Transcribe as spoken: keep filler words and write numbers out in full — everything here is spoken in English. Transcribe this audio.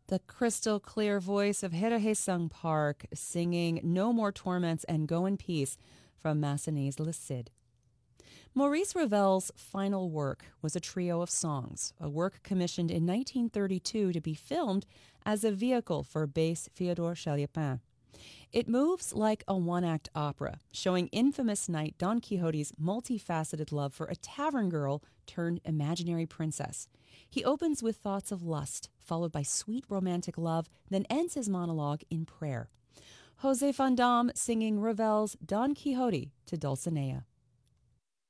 The crystal clear voice of Hirahe-sung Park singing No More Torments and Go in Peace from Massenet's Le Cid. Maurice Ravel's final work was a trio of songs, a work commissioned in nineteen thirty-two to be filmed as a vehicle for bass Fyodor Chaliapin. It moves like a one-act opera, showing infamous knight Don Quixote's multifaceted love for a tavern girl turned imaginary princess. He opens with thoughts of lust, followed by sweet romantic love, then ends his monologue in prayer. José Van Damme singing Ravel's Don Quixote to Dulcinea.